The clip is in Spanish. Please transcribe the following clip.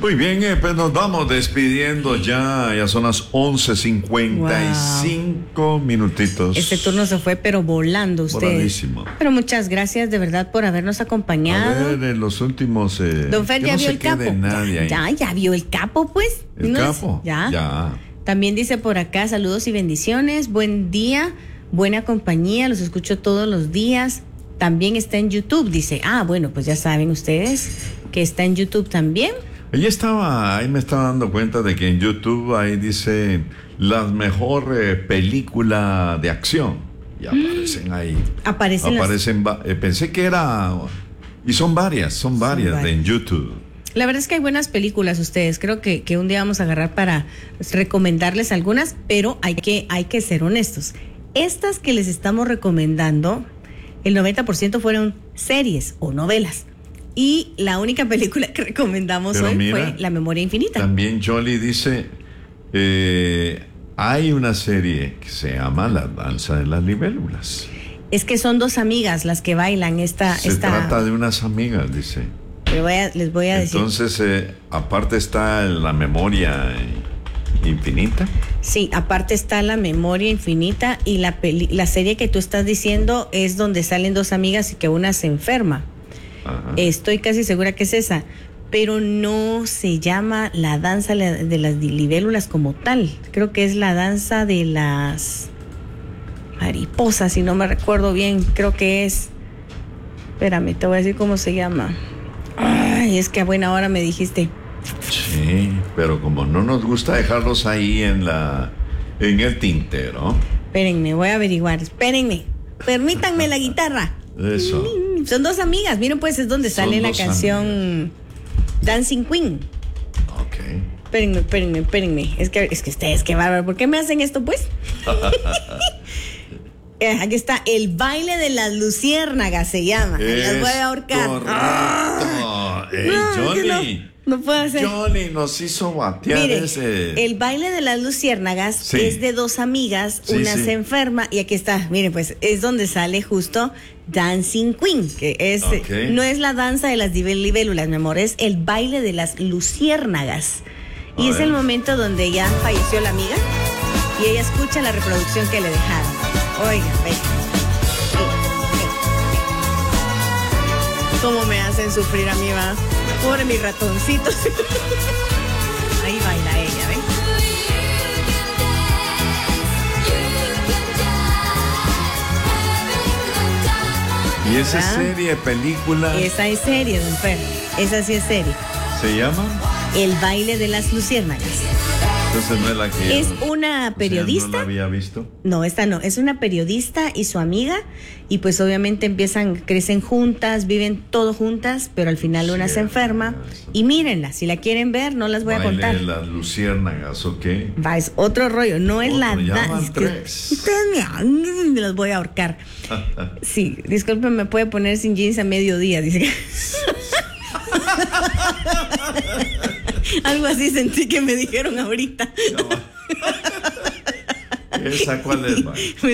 Muy bien, pues nos vamos despidiendo ya son las 11:55 minutitos. Este turno se fue pero volando ustedes. Voladísimo. Pero muchas gracias de verdad por habernos acompañado. A ver, en los últimos... Don Fer ya no vio el capo. Ya vio el capo, pues. ¿El capo? Ya. También dice por acá, saludos y bendiciones, buen día, buena compañía, los escucho todos los días. También está en YouTube, dice. Bueno, pues ya saben ustedes que está en YouTube también. Ahí me estaba dando cuenta de que en YouTube ahí dice la mejor película de acción. Y aparecen ahí. Aparecen pensé que era... Y son varias en YouTube. La verdad es que hay buenas películas ustedes. Creo que un día vamos a agarrar para recomendarles algunas, pero hay que ser honestos. Estas que les estamos recomendando, el 90% fueron series o novelas. Y la única película que recomendamos hoy fue La Memoria Infinita. También Jolie dice, hay una serie que se llama La Danza de las Libélulas. Es que son dos amigas las que bailan Se trata de unas amigas, dice. Les voy a decir. Entonces, aparte está La Memoria Infinita. Sí, aparte está La Memoria Infinita y la serie que tú estás diciendo es donde salen dos amigas y que una se enferma. Ajá. Estoy casi segura que es esa, pero no se llama La Danza de las Libélulas como tal. Creo que es La Danza de las Mariposas, si no me recuerdo bien. Creo que es... Espérame, te voy a decir cómo se llama. Ay, es que a buena hora me dijiste. Sí, pero como no nos gusta dejarlos ahí en el tintero. Espérenme, voy a averiguar. Espérenme, permítanme la guitarra. Eso. Son dos amigas. Miren, pues es donde sale la canción Dancing Queen. Ok. Espérenme. Es que ustedes, qué bárbaro. ¿Por qué me hacen esto, pues? Aquí está, El Baile de las Luciérnagas se llama. Las voy a ahorcar. Johnny. No puedo hacer. Johnny nos hizo batear. Mire, ese. El Baile de las Luciérnagas es de dos amigas, una se enferma y aquí está, miren, pues es donde sale justo Dancing Queen, que es no es la danza de las libélulas, mi amor, es el baile de las luciérnagas. Y es el momento donde ya falleció la amiga y ella escucha la reproducción que le dejaron. Oiga, ve. ¿Cómo me hacen sufrir a mí, va? Pobre mis ratoncitos. Ahí baila ella, ¿ven? ¿Y esa serie, película? Esa es serie, don Fer. Esa sí es serie. ¿Se llama? El Baile de las Luciérnagas. Entonces no es la que... Es una periodista. ¿No la había visto? No, esta no. Es una periodista y su amiga. Y pues obviamente crecen juntas, viven todo juntas, pero al final una se enferma. Y mírenla, si la quieren ver, no las voy a contar. Baile de las luciérnagas, ¿ok? Va, es otro rollo. No es la... Tres. Me los voy a ahorcar. Sí, disculpen, me puede poner sin jeans a mediodía, dice. Algo así sentí que me dijeron ahorita. ¿Esa cuál es, man?